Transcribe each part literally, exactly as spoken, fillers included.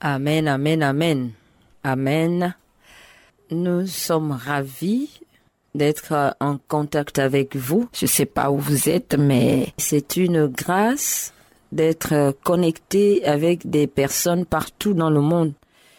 Amen, amen, amen. Amen. Nous sommes ravis d'être en contact avec vous. Je ne sais pas où vous êtes, mais c'est une grâce d'être connecté avec des personnes partout dans le monde.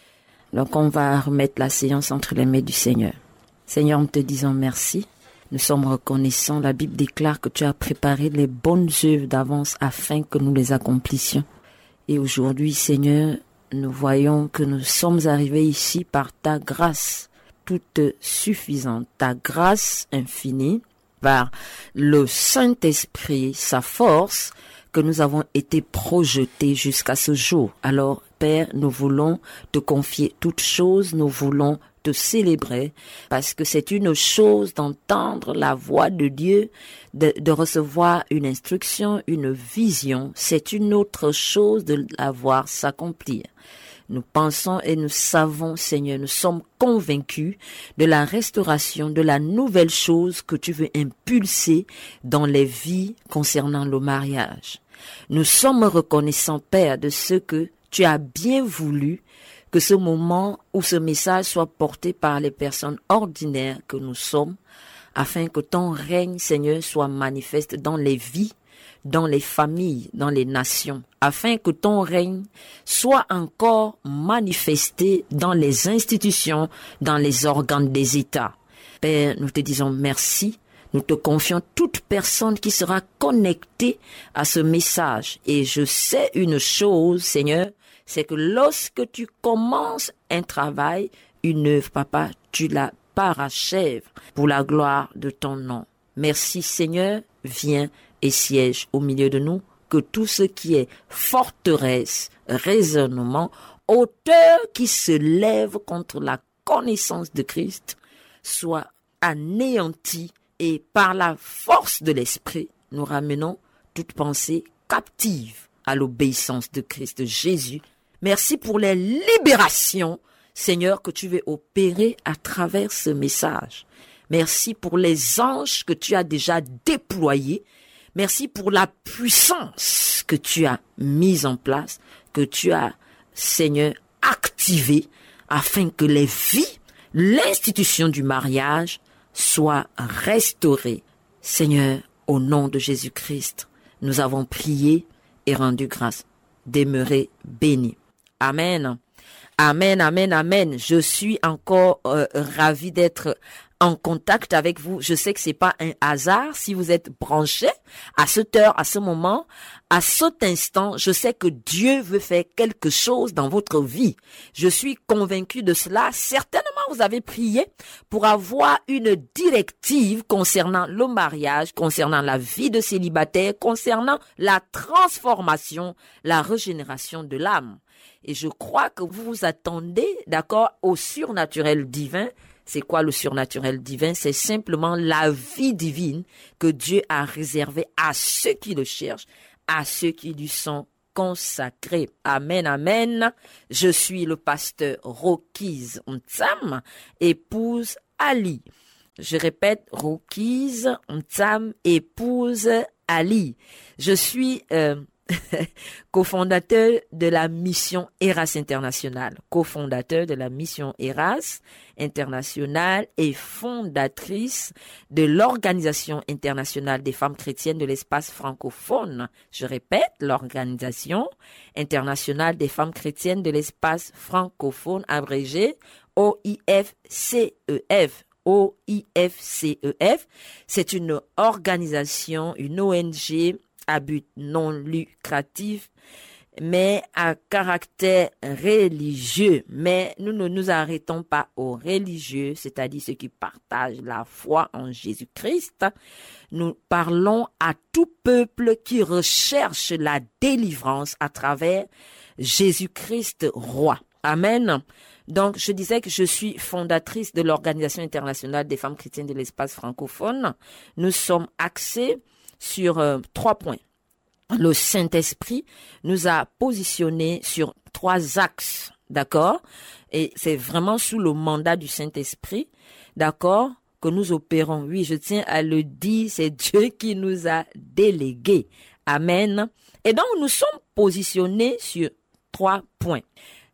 Donc on va remettre la séance entre les mains du Seigneur. Seigneur, nous te disons merci. Nous sommes reconnaissants. La Bible déclare que tu as préparé les bonnes œuvres d'avance afin que nous les accomplissions. Et aujourd'hui, Seigneur, nous voyons que nous sommes arrivés ici par ta grâce toute suffisante, ta grâce infinie, par le Saint-Esprit, sa force, que nous avons été projetés jusqu'à ce jour. Alors, Père, nous voulons te confier toutes choses, nous voulons te célébrer, parce que c'est une chose d'entendre la voix de Dieu, de, de recevoir une instruction, une vision. C'est une autre chose de la voir s'accomplir. Nous pensons et nous savons, Seigneur, nous sommes convaincus de la restauration, de la nouvelle chose que tu veux impulser dans les vies concernant le mariage. Nous sommes reconnaissants, Père, de ce que tu as bien voulu que ce moment où ce message soit porté par les personnes ordinaires que nous sommes, afin que ton règne, Seigneur, soit manifeste dans les vies, dans les familles, dans les nations, afin que ton règne soit encore manifesté dans les institutions, dans les organes des États. Père, nous te disons merci. Nous te confions toute personne qui sera connectée à ce message. Et je sais une chose, Seigneur, c'est que lorsque tu commences un travail, une œuvre, Papa, tu la parachèves pour la gloire de ton nom. Merci, Seigneur, viens et siège au milieu de nous, que tout ce qui est forteresse, raisonnement, hauteur qui se lève contre la connaissance de Christ, soit anéanti. Et par la force de l'Esprit, nous ramenons toute pensée captive à l'obéissance de Christ Jésus. Merci pour les libérations, Seigneur, que tu veux opérer à travers ce message. Merci pour les anges que tu as déjà déployés. Merci pour la puissance que tu as mise en place, que tu as, Seigneur, activée, afin que les vies, l'institution du mariage, soit restaurée. Seigneur, au nom de Jésus-Christ, nous avons prié et rendu grâce. Demeurez bénis. Amen. Amen, amen, amen. Je suis encore euh, ravi d'être en contact avec vous. Je sais que c'est pas un hasard si vous êtes branchés à cette heure, à ce moment, à cet instant. Je sais que Dieu veut faire quelque chose dans votre vie. Je suis convaincu de cela. Certainement, vous avez prié pour avoir une directive concernant le mariage, concernant la vie de célibataire, concernant la transformation, la régénération de l'âme. Et je crois que vous vous attendez, d'accord, au surnaturel divin. C'est quoi le surnaturel divin? C'est simplement la vie divine que Dieu a réservée à ceux qui le cherchent, à ceux qui lui sont consacrés. Amen, amen. Je suis le pasteur Rocky's Ntsam, épouse Ali. Je répète, Rocky's Ntsam, épouse Ali. Je suis... Euh, cofondateur de la mission Eras International, cofondateur de la mission Eras International et fondatrice de l'Organisation internationale des femmes chrétiennes de l'espace francophone. Je répète, l'Organisation internationale des femmes chrétiennes de l'espace francophone, abrégé O I F C E F. O I F C E F, c'est une organisation, une O N G à but non lucratif, mais à caractère religieux. Mais nous ne nous arrêtons pas aux religieux, c'est-à-dire ceux qui partagent la foi en Jésus-Christ. Nous parlons à tout peuple qui recherche la délivrance à travers Jésus-Christ roi. Amen. Donc, je disais que je suis fondatrice de l'Organisation internationale des femmes chrétiennes de l'espace francophone. Nous sommes axés sur euh, trois points. Le Saint-Esprit nous a positionnés sur trois axes, d'accord? Et c'est vraiment sous le mandat du Saint-Esprit, d'accord, que nous opérons. Oui, je tiens à le dire, c'est Dieu qui nous a délégués. Amen. Et donc, nous sommes positionnés sur trois points.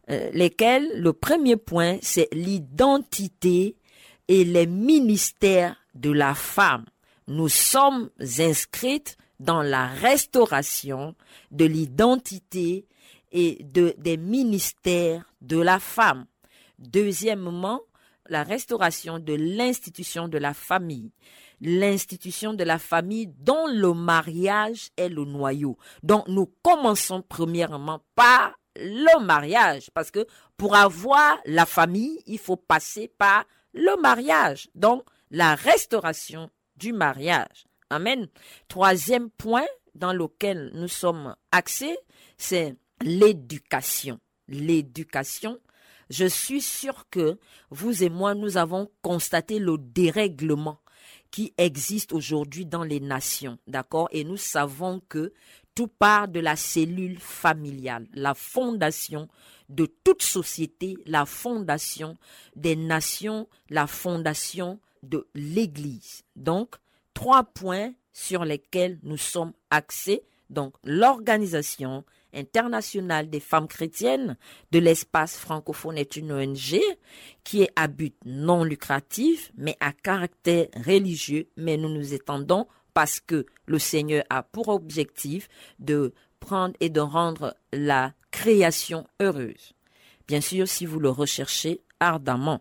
euh, lesquels, le premier point, c'est l'identité et les ministères de la femme. Nous sommes inscrites dans la restauration de l'identité et de, des ministères de la femme. Deuxièmement, la restauration de l'institution de la famille. L'institution de la famille dont le mariage est le noyau. Donc, nous commençons premièrement par le mariage, parce que pour avoir la famille, il faut passer par le mariage. Donc, la restauration du mariage. Amen. Troisième point dans lequel nous sommes axés, c'est l'éducation. L'éducation. Je suis sûr que vous et moi, nous avons constaté le dérèglement qui existe aujourd'hui dans les nations, d'accord? Et nous savons que tout part de la cellule familiale, la fondation de toute société, la fondation des nations, la fondation de l'Église. Donc, trois points sur lesquels nous sommes axés. Donc, l'organisation internationale des femmes chrétiennes de l'espace francophone est une O N G qui est à but non lucratif, mais à caractère religieux. Mais nous nous étendons parce que le Seigneur a pour objectif de prendre et de rendre la création heureuse. Bien sûr, si vous le recherchez ardemment.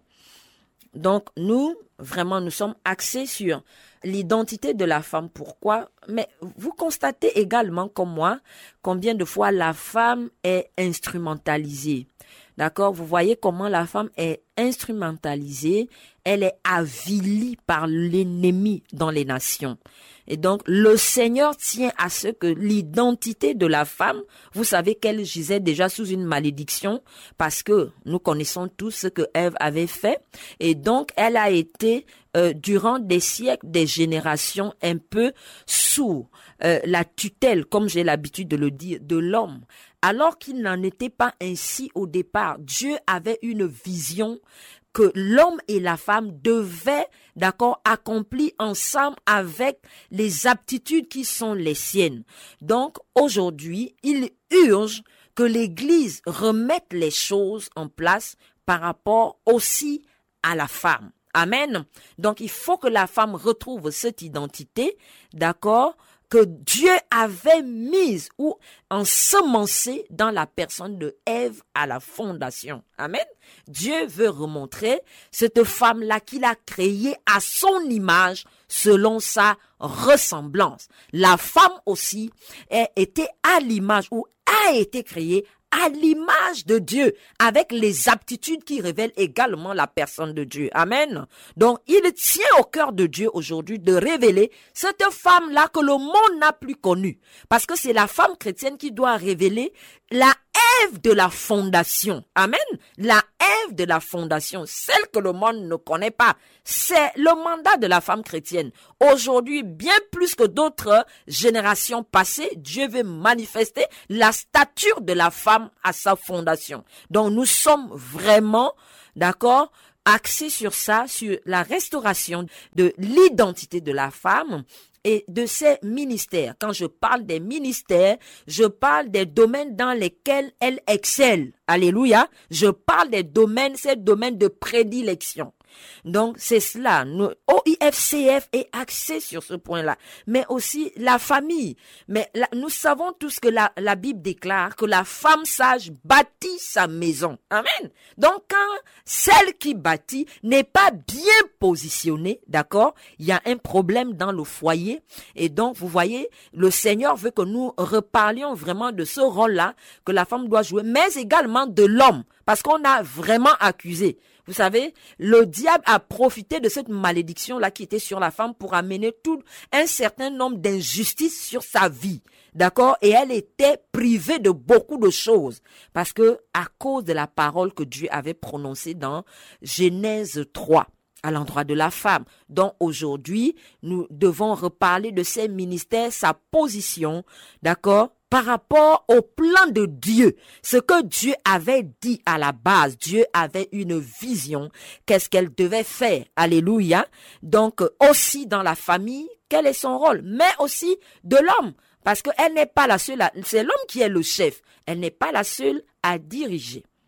Donc, nous, vraiment, nous sommes axés sur l'identité de la femme. Pourquoi? Mais vous constatez également, comme moi, combien de fois la femme est instrumentalisée. D'accord? Vous voyez comment la femme est instrumentalisée. Elle est avilie par l'ennemi dans les nations. Et donc, le Seigneur tient à ce que l'identité de la femme, vous savez qu'elle gisait déjà sous une malédiction parce que nous connaissons tous ce que Ève avait fait. Et donc, elle a été, euh, durant des siècles, des générations, un peu sous euh, la tutelle, comme j'ai l'habitude de le dire, de l'homme. Alors qu'il n'en était pas ainsi au départ. Dieu avait une vision que l'homme et la femme devaient, d'accord, accomplir ensemble avec les aptitudes qui sont les siennes. Donc, aujourd'hui, il urge que l'Église remette les choses en place par rapport aussi à la femme. Amen. Donc, il faut que la femme retrouve cette identité, d'accord, que Dieu avait mise ou ensemencée dans la personne de Ève à la fondation. Amen. Dieu veut remontrer cette femme-là qu'il a créée à son image selon sa ressemblance. La femme aussi a été à l'image ou a été créée à l'image de Dieu, avec les aptitudes qui révèlent également la personne de Dieu. Amen. Donc, il tient au cœur de Dieu aujourd'hui de révéler cette femme-là que le monde n'a plus connue. Parce que c'est la femme chrétienne qui doit révéler la Ève de la fondation. Amen. La Ève de la fondation, celle que le monde ne connaît pas. C'est le mandat de la femme chrétienne. Aujourd'hui, bien plus que d'autres générations passées, Dieu veut manifester la stature de la femme à sa fondation. Donc, nous sommes vraiment, d'accord, axés sur ça, sur la restauration de l'identité de la femme et de ses ministères. Quand je parle des ministères, je parle des domaines dans lesquels elle excelle. Alléluia. Je parle des domaines, ces domaines de prédilection. Donc, c'est cela. Nous, O I F C F est axé sur ce point-là. Mais aussi la famille. Mais la, nous savons tous que la, la Bible déclare que la femme sage bâtit sa maison. Amen. Donc, quand celle qui bâtit n'est pas bien positionnée, d'accord, il y a un problème dans le foyer. Et donc, vous voyez, le Seigneur veut que nous reparlions vraiment de ce rôle-là que la femme doit jouer, mais également de l'homme. Parce qu'on a vraiment accusé. Vous savez, le diable a profité de cette malédiction-là qui était sur la femme pour amener tout un certain nombre d'injustices sur sa vie. D'accord? Et elle était privée de beaucoup de choses. Parce que, à cause de la parole que Dieu avait prononcée dans Genèse trois, à l'endroit de la femme. Donc, aujourd'hui, nous devons reparler de ses ministères, sa position, d'accord? Par rapport au plan de Dieu, ce que Dieu avait dit à la base, Dieu avait une vision, qu'est-ce qu'elle devait faire, alléluia. Donc aussi dans la famille, quel est son rôle, mais aussi de l'homme, parce qu'elle n'est pas la seule, à, c'est l'homme qui est le chef, elle n'est pas la seule à diriger.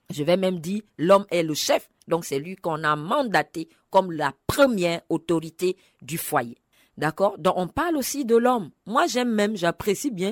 Je vais même dire, l'homme est le chef. Donc, c'est lui qu'on a mandaté comme la première autorité du foyer. D'accord? Donc, on parle aussi de l'homme. Moi, j'aime même, j'apprécie bien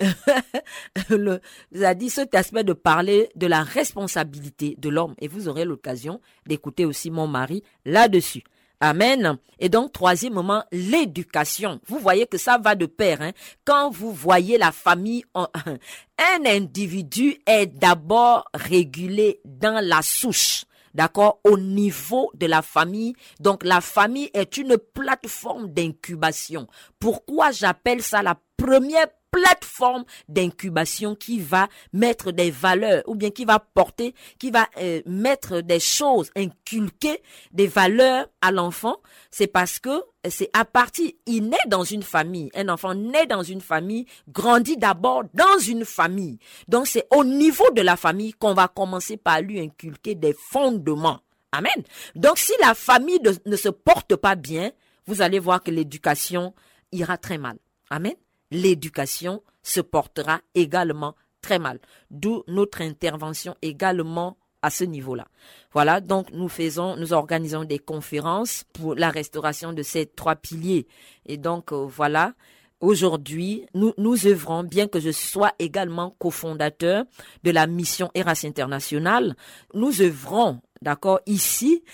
le, ça dit cet aspect de parler de la responsabilité de l'homme. Et vous aurez l'occasion d'écouter aussi mon mari là-dessus. Amen. Et donc, troisièmement, l'éducation. Vous voyez que ça va de pair. Hein? Quand vous voyez la famille, en, un individu est d'abord régulé dans la souche. D'accord, au niveau de la famille. Donc, la famille est une plateforme d'incubation. Pourquoi j'appelle ça la première plateforme d'incubation qui va mettre des valeurs ou bien qui va porter, qui va euh, mettre des choses, inculquer des valeurs à l'enfant? C'est parce que c'est à partir, il naît dans une famille. Un enfant naît dans une famille, grandit d'abord dans une famille. Donc, c'est au niveau de la famille qu'on va commencer par lui inculquer des fondements. Amen. Donc, si la famille ne, ne se porte pas bien, vous allez voir que l'éducation ira très mal. Amen. L'éducation se portera également très mal. D'où notre intervention également à ce niveau-là. Voilà, donc nous faisons, nous organisons des conférences pour la restauration de ces trois piliers. Et donc, euh, voilà, aujourd'hui, nous, nous œuvrons, bien que je sois également cofondateur de la mission Eras International, nous œuvrons, d'accord, ici,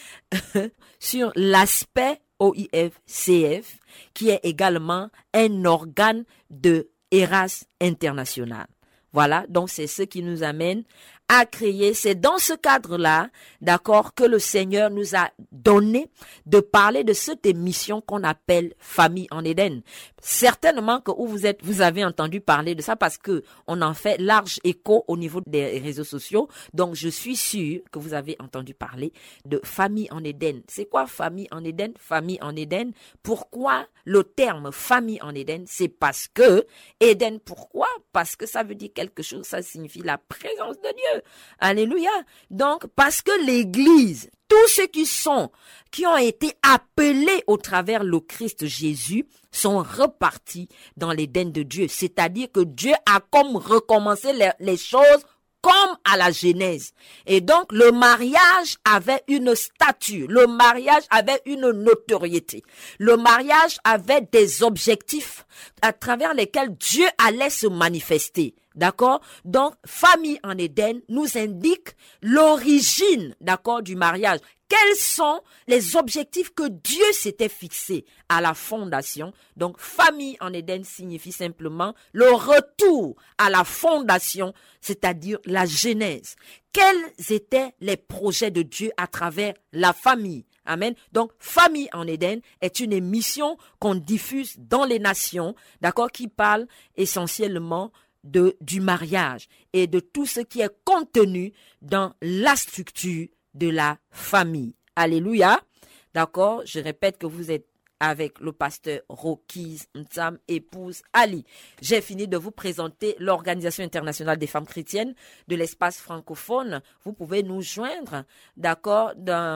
sur l'aspect O I F C F, qui est également un organe de Eras International. Voilà, donc c'est ce qui nous amène à créer, c'est dans ce cadre-là, d'accord, que le Seigneur nous a donné de parler de cette émission qu'on appelle Famille en Éden. Certainement que où vous êtes, vous avez entendu parler de ça parce que on en fait large écho au niveau des réseaux sociaux. Donc, je suis sûre que vous avez entendu parler de Famille en Éden. C'est quoi Famille en Éden? Famille en Éden. Pourquoi le terme Famille en Éden? C'est parce que Éden, pourquoi? Parce que ça veut dire quelque chose, ça signifie la présence de Dieu. Alléluia. Donc, parce que l'Église, tous ceux qui sont, qui ont été appelés au travers le Christ Jésus, sont repartis dans l'Éden de Dieu. C'est-à-dire que Dieu a comme recommencé les, les choses comme à la Genèse. Et donc, le mariage avait une stature. Le mariage avait une notoriété. Le mariage avait des objectifs à travers lesquels Dieu allait se manifester. D'accord? Donc, Famille en Éden nous indique l'origine, d'accord, du mariage. Quels sont les objectifs que Dieu s'était fixés à la fondation? Donc, Famille en Éden signifie simplement le retour à la fondation, c'est-à-dire la Genèse. Quels étaient les projets de Dieu à travers la famille? Amen. Donc, Famille en Éden est une émission qu'on diffuse dans les nations, d'accord, qui parle essentiellement de, du mariage et de tout ce qui est contenu dans la structure de la famille. Alléluia. D'accord, je répète que vous êtes avec le pasteur Rokiz Ntsam, épouse Ali. J'ai fini de vous présenter l'Organisation internationale des femmes chrétiennes de l'espace francophone. Vous pouvez nous joindre, d'accord,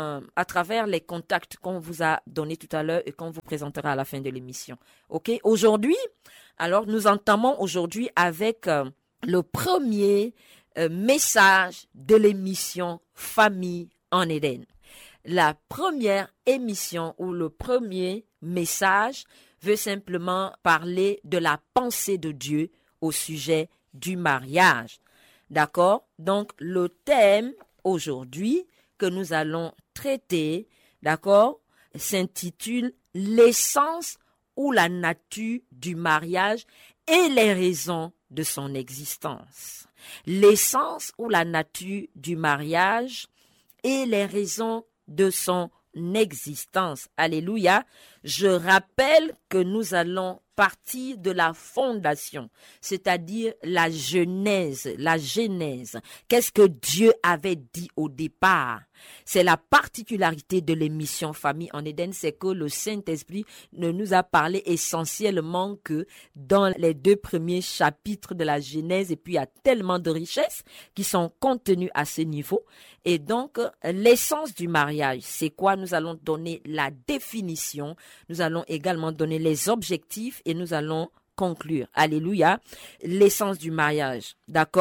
à travers les contacts qu'on vous a donnés tout à l'heure et qu'on vous présentera à la fin de l'émission. Ok, aujourd'hui, alors nous entamons aujourd'hui avec euh, le premier euh, message de l'émission Famille en Éden. La première émission ou le premier message veut simplement parler de la pensée de Dieu au sujet du mariage. D'accord? Donc, le thème aujourd'hui que nous allons traiter, d'accord, s'intitule « L'essence ou la nature du mariage et les raisons de son existence ». L'essence ou la nature du mariage et les raisons de son existence. Alléluia. Je rappelle que nous allons partir de la fondation, c'est-à-dire la genèse, la genèse. Qu'est-ce que Dieu avait dit au départ? C'est la particularité de l'émission Famille en Éden, c'est que le Saint-Esprit ne nous a parlé essentiellement que dans les deux premiers chapitres de la Genèse, et puis il y a tellement de richesses qui sont contenues à ce niveau. Et donc, l'essence du mariage, c'est quoi? Nous allons donner la définition, nous allons également donner les objectifs et nous allons conclure. Alléluia. L'essence du mariage, d'accord?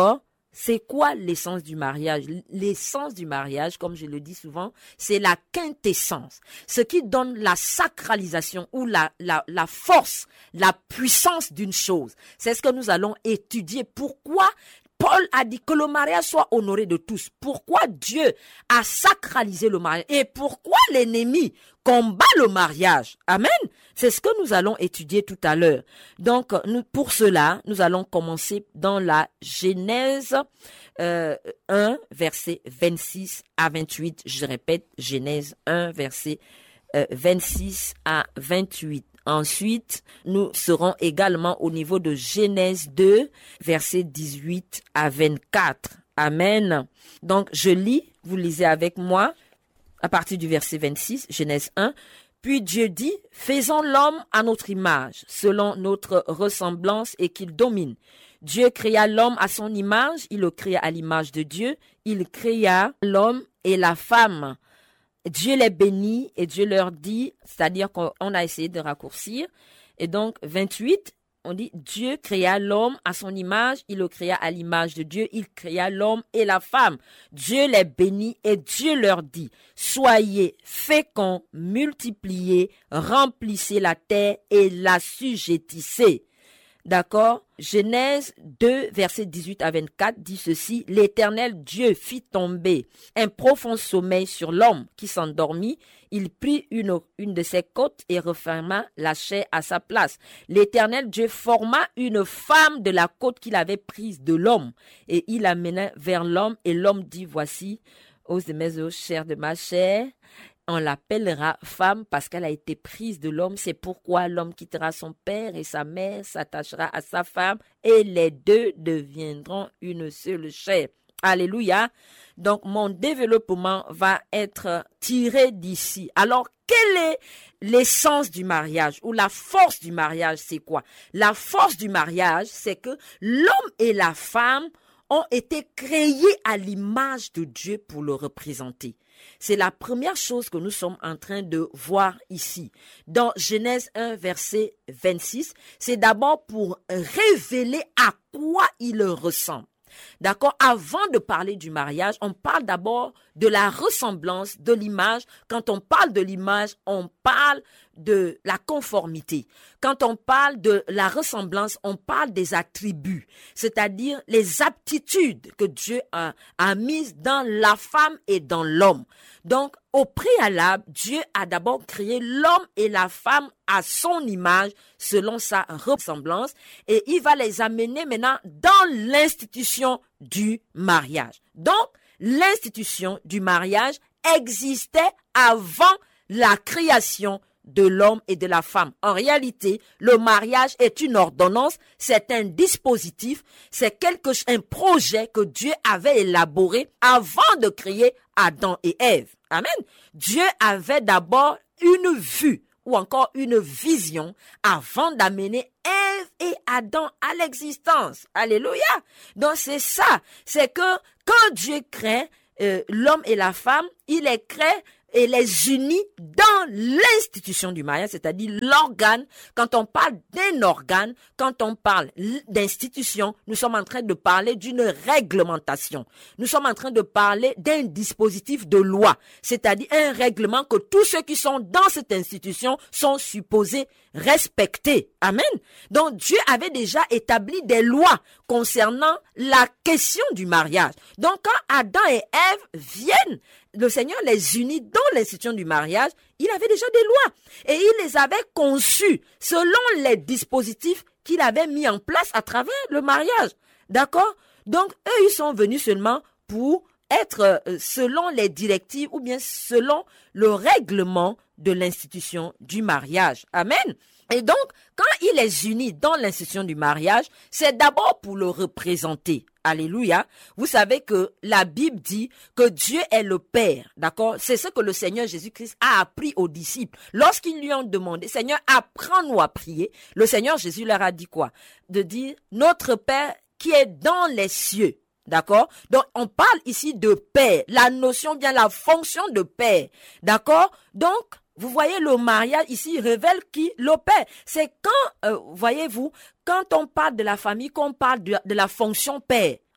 c'est quoi l'essence du mariage? L'essence du mariage, comme je le dis souvent, c'est la quintessence. Ce qui donne la sacralisation ou la, la, la force, la puissance d'une chose. C'est ce que nous allons étudier. Pourquoi Paul a dit que le mariage soit honoré de tous. Pourquoi Dieu a sacralisé le mariage? Et pourquoi l'ennemi combat le mariage? Amen. C'est ce que nous allons étudier tout à l'heure. Donc, nous, pour cela, nous allons commencer dans la Genèse euh, un, verset vingt-six à vingt-huit. Je répète, Genèse un, verset euh, vingt-six à vingt-huit. Ensuite, nous serons également au niveau de Genèse deux, versets dix-huit à vingt-quatre. Amen. Donc, je lis, vous lisez avec moi, à partir du verset vingt-six, Genèse un. Puis Dieu dit, faisons l'homme à notre image, selon notre ressemblance, et qu'il domine. Dieu créa l'homme à son image, il le créa à l'image de Dieu, il créa l'homme et la femme. Dieu les bénit et Dieu leur dit, c'est-à-dire qu'on a essayé de raccourcir. Et donc, vingt-huit, on dit, Dieu créa l'homme à son image, il le créa à l'image de Dieu, il créa l'homme et la femme. Dieu les bénit et Dieu leur dit, soyez féconds, multipliez, remplissez la terre et l'assujettissez. D'accord? Genèse deux, versets dix-huit à vingt-quatre dit ceci. L'Éternel Dieu fit tomber un profond sommeil sur l'homme qui s'endormit. Il prit une, une de ses côtes et referma la chair à sa place. L'Éternel Dieu forma une femme de la côte qu'il avait prise de l'homme et il l'amena vers l'homme et l'homme dit, voici, os de mes os, chair de ma chair. On l'appellera femme parce qu'elle a été prise de l'homme. C'est pourquoi l'homme quittera son père et sa mère, s'attachera à sa femme et les deux deviendront une seule chair. Alléluia. Donc, mon développement va être tiré d'ici. Alors, quelle est l'essence du mariage ou la force du mariage? C'est quoi? La force du mariage, c'est que l'homme et la femme ont été créés à l'image de Dieu pour le représenter. C'est la première chose que nous sommes en train de voir ici. Dans Genèse un, verset vingt-six, c'est d'abord pour révéler à quoi il ressemble. D'accord? Avant de parler du mariage, on parle d'abord de la ressemblance, de l'image. Quand on parle de l'image, on parle de la conformité. Quand on parle de la ressemblance, on parle des attributs, c'est-à-dire les aptitudes que Dieu a, a mises dans la femme et dans l'homme. Donc, au préalable, Dieu a d'abord créé l'homme et la femme à son image, selon sa ressemblance, et il va les amener maintenant dans l'institution du mariage. Donc, l'institution du mariage existait avant la création de l'homme et de la femme. En réalité, le mariage est une ordonnance, c'est un dispositif, c'est quelque un projet que Dieu avait élaboré avant de créer Adam et Ève. Amen. Dieu avait d'abord une vue ou encore une vision avant d'amener Ève et Adam à l'existence. Alléluia. Donc c'est ça, c'est que quand Dieu crée euh, l'homme et la femme, il les crée et les unit dans l'institution du mariage, c'est-à-dire l'organe. Quand on parle d'un organe, quand on parle d'institution, nous sommes en train de parler d'une réglementation. Nous sommes en train de parler d'un dispositif de loi, c'est-à-dire un règlement que tous ceux qui sont dans cette institution sont supposés respecter. Amen. Donc Dieu avait déjà établi des lois concernant la question du mariage. Donc quand Adam et Ève viennent, le Seigneur les unit dans l'institution du mariage, il avait déjà des lois et il les avait conçues selon les dispositifs qu'il avait mis en place à travers le mariage. D'accord? Donc eux, ils sont venus seulement pour être selon les directives ou bien selon le règlement de l'institution du mariage. Amen. Et donc, quand il les unit dans l'institution du mariage, c'est d'abord pour le représenter. Alléluia. Vous savez que la Bible dit que Dieu est le Père. D'accord? C'est ce que le Seigneur Jésus-Christ a appris aux disciples. Lorsqu'ils lui ont demandé, Seigneur, apprends-nous à prier. Le Seigneur Jésus leur a dit quoi? De dire, notre Père qui est dans les cieux. D'accord? Donc, on parle ici de Père. La notion vient, la fonction de Père. D'accord? Donc, vous voyez, le mariage ici révèle qui? Le Père. C'est quand, euh, voyez-vous, quand on parle de la famille, qu'on parle de, de la fonction Père.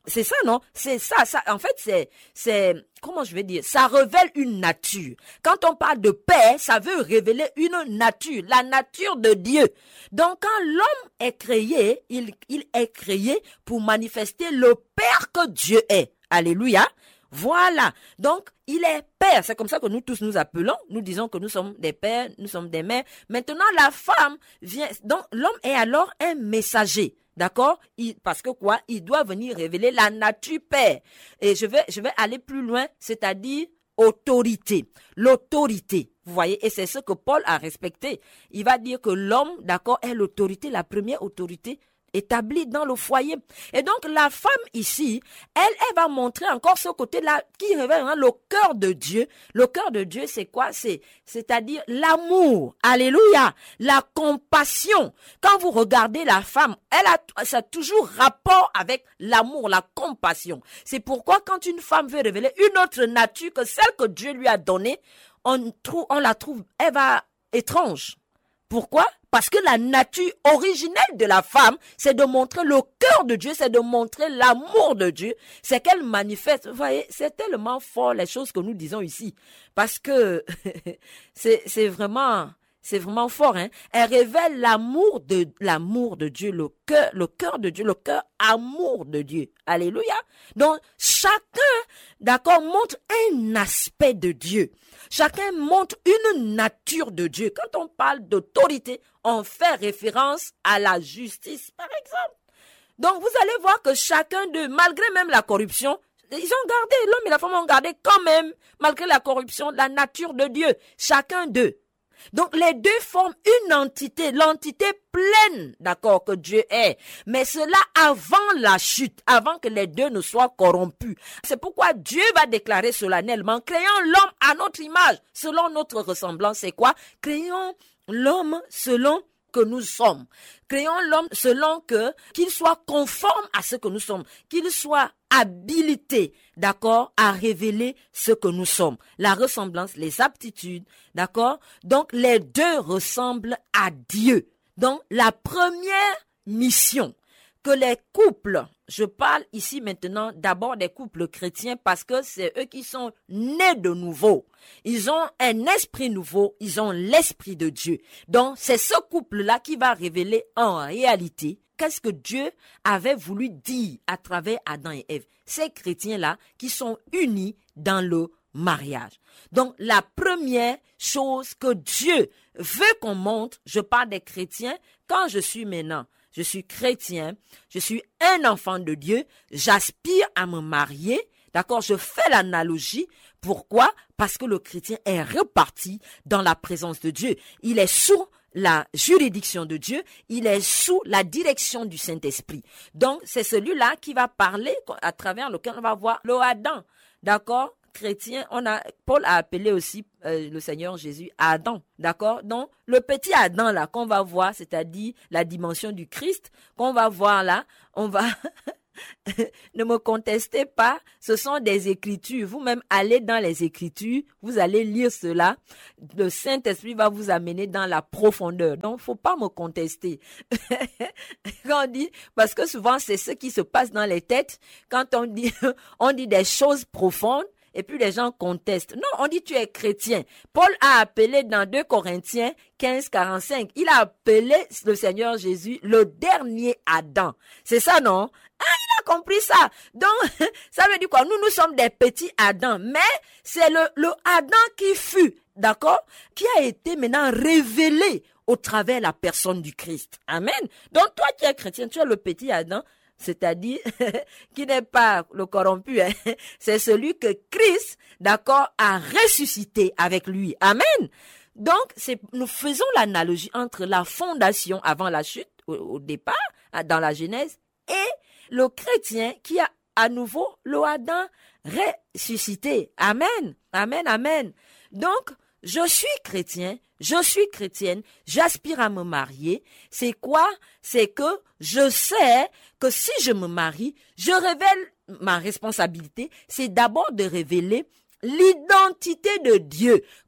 C'est ça, non? C'est ça, ça. En fait, c'est, c'est, comment je vais dire? Ça révèle une nature. Quand on parle de paix, ça veut révéler une nature, la nature de Dieu. Donc, quand l'homme est créé, il, il est créé pour manifester le Père que Dieu est. Alléluia. Voilà. Donc, il est père. C'est comme ça que nous tous nous appelons. Nous disons que nous sommes des pères, nous sommes des mères. Maintenant, la femme vient. Donc, l'homme est alors un messager. D'accord? Il, parce que quoi? Il doit venir révéler la nature père. Et je vais, je vais aller plus loin, c'est-à-dire autorité. L'autorité. Vous voyez? Et c'est ce que Paul a respecté. Il va dire que l'homme, d'accord, est l'autorité, la première autorité établie dans le foyer. Et donc, la femme ici, elle, elle va montrer encore ce côté-là qui révèle hein, le cœur de Dieu. Le cœur de Dieu, c'est quoi? C'est, c'est-à-dire l'amour. Alléluia. La compassion. Quand vous regardez la femme, elle a, ça a toujours rapport avec l'amour, la compassion. C'est pourquoi quand une femme veut révéler une autre nature que celle que Dieu lui a donnée, on trouve, on la trouve, elle va étrange. Pourquoi? Parce que la nature originelle de la femme, c'est de montrer le cœur de Dieu, c'est de montrer l'amour de Dieu, c'est qu'elle manifeste. Vous voyez, c'est tellement fort les choses que nous disons ici, parce que c'est, c'est vraiment, c'est vraiment fort, hein. Elle révèle l'amour de, l'amour de Dieu, le cœur, le cœur de Dieu, le cœur amour de Dieu. Alléluia. Donc, chacun, d'accord, montre un aspect de Dieu. Chacun montre une nature de Dieu. Quand on parle d'autorité, on fait référence à la justice, par exemple. Donc, vous allez voir que chacun d'eux, malgré même la corruption, ils ont gardé, l'homme et la femme ont gardé quand même, malgré la corruption, la nature de Dieu. Chacun d'eux. Donc, les deux forment une entité, l'entité pleine, d'accord, que Dieu est. Mais cela avant la chute, avant que les deux ne soient corrompus. C'est pourquoi Dieu va déclarer solennellement, créons l'homme à notre image, selon notre ressemblance. C'est quoi? Créons l'homme selon que nous sommes. Créons l'homme selon que, qu'il soit conforme à ce que nous sommes, qu'il soit habilité, d'accord, à révéler ce que nous sommes. La ressemblance, les aptitudes, d'accord? Donc, les deux ressemblent à Dieu. Donc, la première mission que les couples, je parle ici maintenant d'abord des couples chrétiens parce que c'est eux qui sont nés de nouveau. Ils ont un esprit nouveau, ils ont l'esprit de Dieu. Donc, c'est ce couple-là qui va révéler en réalité qu'est-ce que Dieu avait voulu dire à travers Adam et Ève. Ces chrétiens-là qui sont unis dans le mariage. Donc, la première chose que Dieu veut qu'on montre, je parle des chrétiens, quand je suis maintenant, je suis chrétien, je suis un enfant de Dieu, j'aspire à me marier, d'accord, je fais l'analogie. Pourquoi? Parce que le chrétien est reparti dans la présence de Dieu. Il est sous la juridiction de Dieu, il est sous la direction du Saint-Esprit. Donc, c'est celui-là qui va parler à travers lequel on va voir le Adam, d'accord? Chrétien, on a, Paul a appelé aussi euh, le Seigneur Jésus Adam, d'accord? Donc, le petit Adam là qu'on va voir, c'est-à-dire la dimension du Christ, qu'on va voir là, on va... Ne me contestez pas, ce sont des écritures. Vous-même allez dans les écritures, vous allez lire cela. Le Saint-Esprit va vous amener dans la profondeur. Donc, faut pas me contester. Quand on dit, parce que souvent c'est ce qui se passe dans les têtes quand on dit, on dit des choses profondes. Et puis les gens contestent. Non, on dit tu es chrétien. Paul a appelé dans deux Corinthiens quinze, quarante-cinq, il a appelé le Seigneur Jésus le dernier Adam. C'est ça, non? Ah, il a compris ça. Donc, ça veut dire quoi? Nous, nous sommes des petits Adam. Mais c'est le, le Adam qui fut, d'accord? Qui a été maintenant révélé au travers de la personne du Christ. Amen. Donc, toi qui es chrétien, tu es le petit Adam. C'est-à-dire qui n'est pas le corrompu, hein? C'est celui que Christ, d'accord, a ressuscité avec lui. Amen. Donc, c'est, nous faisons l'analogie entre la fondation avant la chute, au, au départ, dans la Genèse, et le chrétien qui a à nouveau le Adam ressuscité. Amen. Amen, amen. Donc, je suis chrétien, je suis chrétienne, j'aspire à me marier. C'est quoi? C'est que je sais que si je me marie, je révèle ma responsabilité. C'est d'abord de révéler l'identité de Dieu.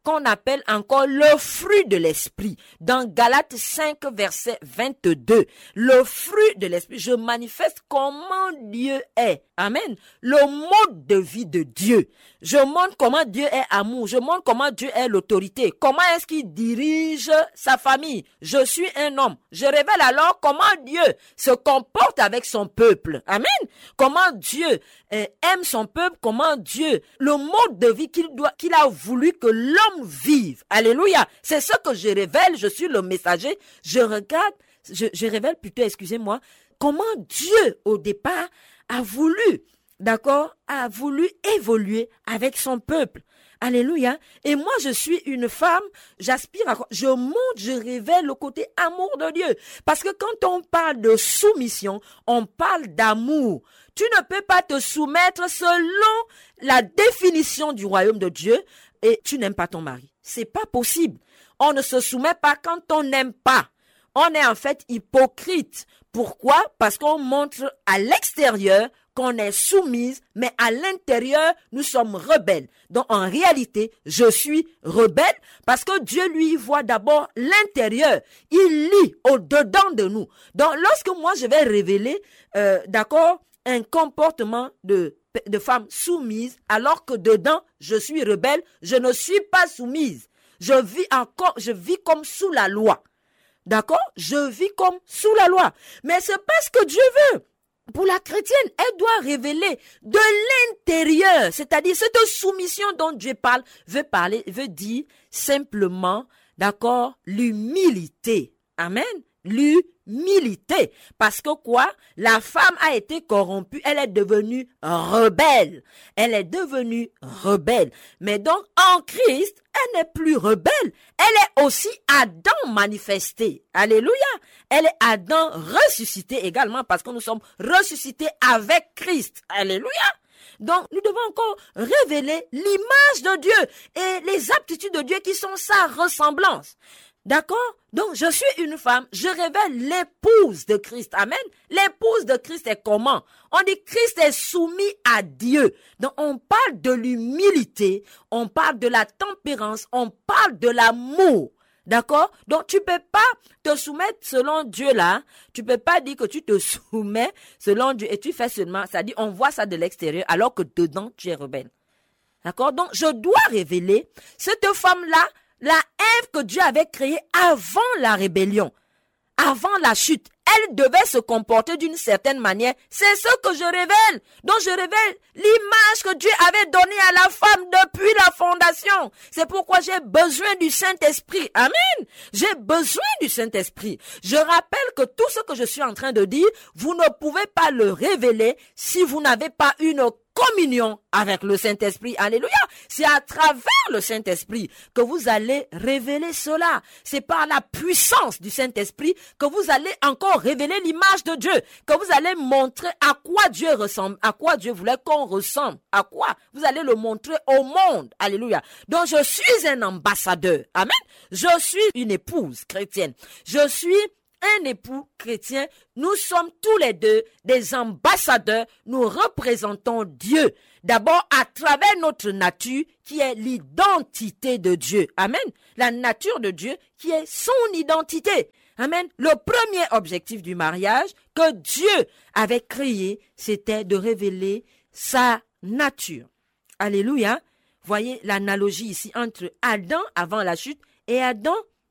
qu'on appelle encore le fruit de l'esprit. Dans Galates cinq, verset vingt-deux, le fruit de l'esprit, je manifeste comment Dieu est. Amen. Le mode de vie de Dieu. Je montre comment Dieu est amour. Je montre comment Dieu est l'autorité. Comment est-ce qu'il dirige sa famille. Je suis un homme. Je révèle alors comment Dieu se comporte avec son peuple. Amen. Comment Dieu euh, aime son peuple. Comment Dieu, le mode de vie qu'il doit, qu'il a voulu que l'homme vive. Alléluia. C'est ce que je révèle. Je suis le messager. Je regarde, je, je révèle plutôt, excusez-moi, comment Dieu, au départ, a voulu, d'accord, a voulu évoluer avec son peuple. Alléluia. Et moi, je suis une femme, j'aspire à, je montre, je révèle le côté amour de Dieu. Parce que quand on parle de soumission, on parle d'amour. Tu ne peux pas te soumettre selon la définition du royaume de Dieu et tu n'aimes pas ton mari. C'est pas possible. On ne se soumet pas quand on n'aime pas. On est en fait hypocrite. Pourquoi? Parce qu'on montre à l'extérieur qu'on est soumise, mais à l'intérieur, nous sommes rebelles. Donc, en réalité, je suis rebelle parce que Dieu, lui, voit d'abord l'intérieur. Il lit au-dedans de nous. Donc, lorsque moi, je vais révéler, euh, d'accord, un comportement de, de femme soumise, alors que dedans, je suis rebelle, je ne suis pas soumise. Je vis encore, je vis comme sous la loi. D'accord? Je vis comme sous la loi. Mais c'est pas ce que Dieu veut. Pour la chrétienne, elle doit révéler de l'intérieur. C'est-à-dire, cette soumission dont Dieu parle, veut parler, veut dire simplement, d'accord, l'humilité. Amen? L'humilité. Parce que quoi? La femme a été corrompue, elle est devenue rebelle. Elle est devenue rebelle. Mais donc, en Christ, elle n'est plus rebelle. Elle est aussi Adam manifesté. Alléluia. Elle est Adam ressuscité également parce que nous sommes ressuscités avec Christ. Alléluia. Donc, nous devons encore révéler l'image de Dieu et les aptitudes de Dieu qui sont sa ressemblance. D'accord? Donc, je suis une femme, je révèle l'épouse de Christ. Amen. L'épouse de Christ est comment? On dit Christ est soumis à Dieu. Donc, on parle de l'humilité, on parle de la tempérance, on parle de l'amour. D'accord? Donc, tu peux pas te soumettre selon Dieu là. Tu peux pas dire que tu te soumets selon Dieu et tu fais seulement, c'est-à-dire on voit ça de l'extérieur alors que dedans tu es rebelle. D'accord? Donc, je dois révéler cette femme-là, la Ève que Dieu avait créée avant la rébellion, avant la chute. Elle devait se comporter d'une certaine manière. C'est ce que je révèle. Donc je révèle l'image que Dieu avait donnée à la femme depuis la fondation. C'est pourquoi j'ai besoin du Saint-Esprit. Amen. J'ai besoin du Saint-Esprit. Je rappelle que tout ce que je suis en train de dire, vous ne pouvez pas le révéler si vous n'avez pas une communion avec le Saint-Esprit. Alléluia. C'est à travers le Saint-Esprit que vous allez révéler cela. C'est par la puissance du Saint-Esprit que vous allez encore révéler l'image de Dieu, que vous allez montrer à quoi Dieu ressemble, à quoi Dieu voulait qu'on ressemble, à quoi vous allez le montrer au monde. Alléluia. Donc je suis un ambassadeur. Amen. Je suis une épouse chrétienne. Je suis un époux chrétien, nous sommes tous les deux des ambassadeurs, nous représentons Dieu. D'abord à travers notre nature qui est l'identité de Dieu. Amen. La nature de Dieu qui est son identité. Amen. Le premier objectif du mariage que Dieu avait créé, c'était de révéler sa nature. Alléluia. Voyez l'analogie ici entre Adam avant la chute et Adam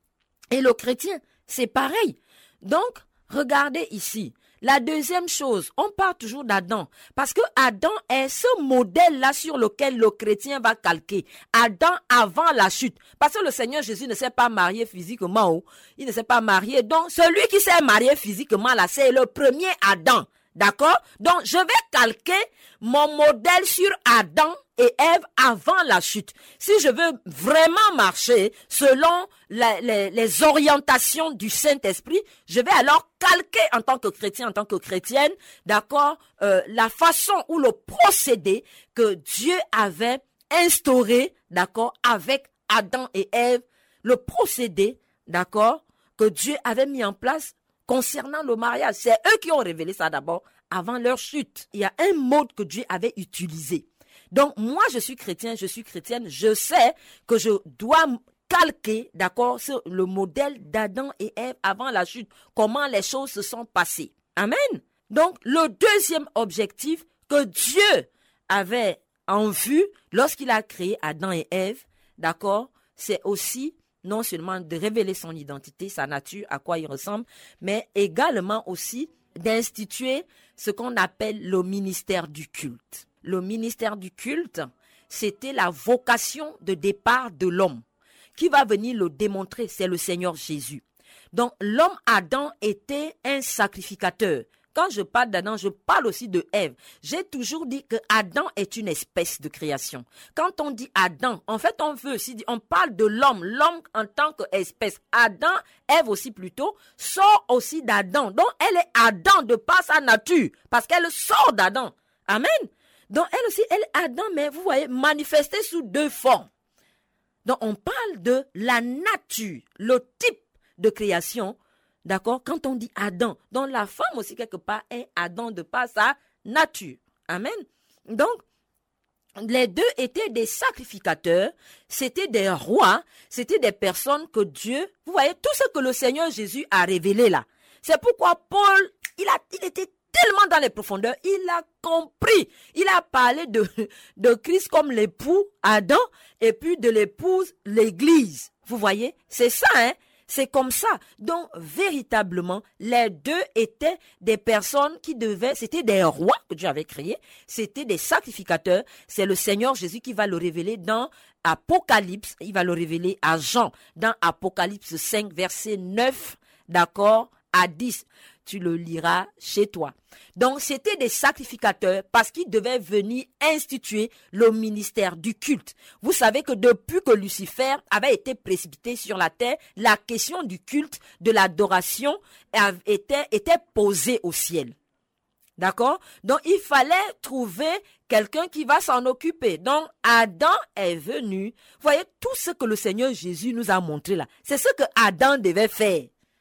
et le chrétien. C'est pareil. Donc, regardez ici. La deuxième chose, on parle toujours d'Adam, parce que Adam est ce modèle-là sur lequel le chrétien va calquer. Adam avant la chute. Parce que le Seigneur Jésus ne s'est pas marié physiquement. Oh. Il ne s'est pas marié. Donc, celui qui s'est marié physiquement, là, c'est le premier Adam. D'accord? Donc, je vais calquer mon modèle sur Adam et Ève avant la chute. Si je veux vraiment marcher selon la, les, les orientations du Saint-Esprit, je vais alors calquer en tant que chrétien, en tant que chrétienne, d'accord, euh, la façon ou le procédé que Dieu avait instauré, d'accord, avec Adam et Ève, le procédé, d'accord, que Dieu avait mis en place concernant le mariage. C'est eux qui ont révélé ça d'abord avant leur chute. Il y a un mode que Dieu avait utilisé. Donc, moi, je suis chrétien, je suis chrétienne, je sais que je dois calquer, d'accord, sur le modèle d'Adam et Ève avant la chute, comment les choses se sont passées. Amen. Donc, le deuxième objectif que Dieu avait en vue lorsqu'il a créé Adam et Ève, d'accord, c'est aussi non seulement de révéler son identité, sa nature, à quoi il ressemble, mais également aussi d'instituer ce qu'on appelle le ministère du culte. Le ministère du culte, c'était la vocation de départ de l'homme. Qui va venir le démontrer, c'est le Seigneur Jésus. Donc, l'homme Adam était un sacrificateur. Quand je parle d'Adam, je parle aussi de Ève. J'ai toujours dit que Adam est une espèce de création. Quand on dit Adam, en fait, on veut aussi dire, on parle de l'homme, l'homme en tant qu'espèce. Adam, Ève aussi plutôt, sort aussi d'Adam. Donc, elle est Adam de par sa nature, parce qu'elle sort d'Adam. Amen. Donc, elle aussi, elle est Adam, mais vous voyez, manifestée sous deux formes. Donc, on parle de la nature, le type de création. D'accord? Quand on dit Adam, donc la femme aussi quelque part est Adam de par sa nature. Amen. Donc, les deux étaient des sacrificateurs, c'était des rois, c'était des personnes que Dieu, vous voyez, tout ce que le Seigneur Jésus a révélé là. C'est pourquoi Paul, il a, il était tellement dans les profondeurs, il a compris, il a parlé de, de Christ comme l'époux Adam et puis de l'épouse l'Église. Vous voyez? C'est ça, hein? C'est comme ça. Donc, véritablement, les deux étaient des personnes qui devaient, c'était des rois que Dieu avait créés, c'était des sacrificateurs. C'est le Seigneur Jésus qui va le révéler dans Apocalypse, il va le révéler à Jean, dans Apocalypse cinq, verset neuf, d'accord, à dix. Tu le liras chez toi. Donc, c'était des sacrificateurs parce qu'ils devaient venir instituer le ministère du culte. Vous savez que depuis que Lucifer avait été précipité sur la terre, la question du culte, de l'adoration était, était posée au ciel. D'accord? Donc, il fallait trouver quelqu'un qui va s'en occuper. Donc, Adam est venu. Vous voyez, tout ce que le Seigneur Jésus nous a montré là, c'est ce que Adam devait faire.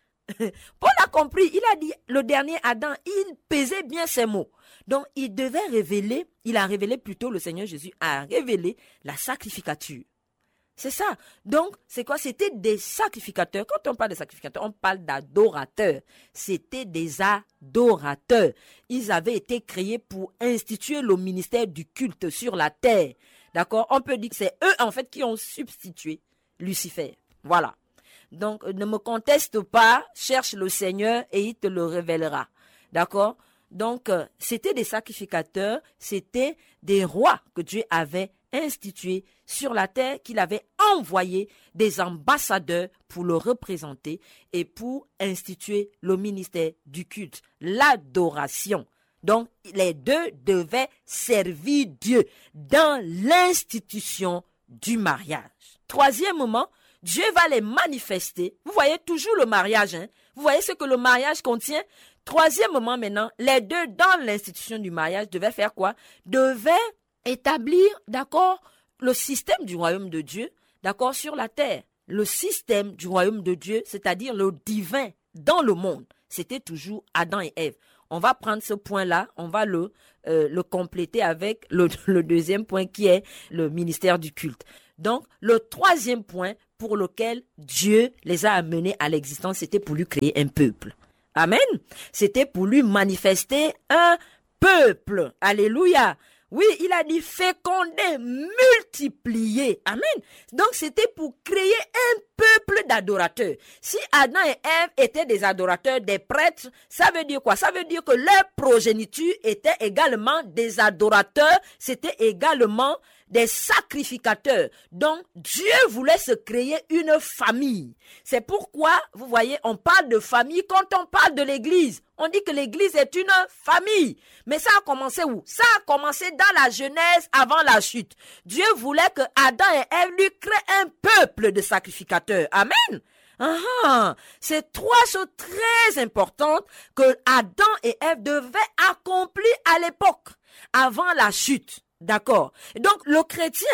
Paul a compris, il a dit, le dernier Adam, il pesait bien ses mots. Donc, il devait révéler, il a révélé plutôt, le Seigneur Jésus a révélé la sacrificature. C'est ça. Donc, c'est quoi? C'était des sacrificateurs. Quand on parle de sacrificateurs, on parle d'adorateurs. C'était des adorateurs. Ils avaient été créés pour instituer le ministère du culte sur la terre. D'accord? On peut dire que c'est eux, en fait, qui ont substitué Lucifer. Voilà. Donc, ne me conteste pas, cherche le Seigneur et il te le révélera. D'accord? Donc, euh, c'était des sacrificateurs, c'était des rois que Dieu avait institués sur la terre, qu'il avait envoyé des ambassadeurs pour le représenter et pour instituer le ministère du culte, l'adoration. Donc, les deux devaient servir Dieu dans l'institution du mariage. Troisièmement, Dieu va les manifester. Vous voyez toujours le mariage, hein? Vous voyez ce que le mariage contient? Troisièmement, maintenant, les deux dans l'institution du mariage devaient faire quoi? Devaient établir, d'accord, le système du royaume de Dieu, d'accord, sur la terre. Le système du royaume de Dieu, c'est-à-dire le divin dans le monde. C'était toujours Adam et Ève. On va prendre ce point-là, on va le, euh, le compléter avec le, le deuxième point qui est le ministère du culte. Donc, le troisième point pour lequel Dieu les a amenés à l'existence, c'était pour lui créer un peuple. Amen. C'était pour lui manifester un peuple. Alléluia. Oui, il a dit féconder, multiplier. Amen. Donc, c'était pour créer un peuple d'adorateurs. Si Adam et Ève étaient des adorateurs, des prêtres, ça veut dire quoi? Ça veut dire que leur progéniture était également des adorateurs, c'était également des sacrificateurs. Donc, Dieu voulait se créer une famille. C'est pourquoi, vous voyez, on parle de famille quand on parle de l'église. On dit que l'église est une famille. Mais ça a commencé où? Ça a commencé dans la Genèse avant la chute. Dieu voulait que Adam et Ève lui créent un peuple de sacrificateurs. Amen. Ah, c'est trois choses très importantes que Adam et Ève devaient accomplir à l'époque, avant la chute. D'accord. Donc, le chrétien